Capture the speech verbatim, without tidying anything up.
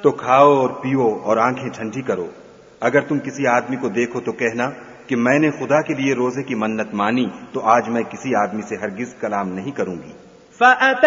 तो खाओ और पियो और आंखें ठंडी करो। अगर तुम किसी आदमी को देखो तो कहना कि मैंने खुदा के लिए रोजे की मन्नत मानी, तो आज मैं किसी आदमी से हरगिज कलाम नहीं करूंगी।